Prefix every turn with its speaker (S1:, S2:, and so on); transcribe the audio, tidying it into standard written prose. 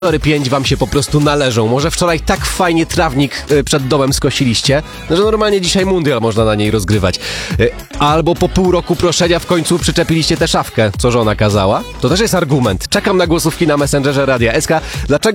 S1: Pomidory 5 wam się po prostu należą. Może wczoraj tak fajnie trawnik przed domem skosiliście, że normalnie dzisiaj mundial można na niej rozgrywać. Albo po pół roku proszenia w końcu przyczepiliście tę szafkę, co żona kazała. To też jest argument. Czekam na głosówki na Messengerze Radia SK. Dlaczego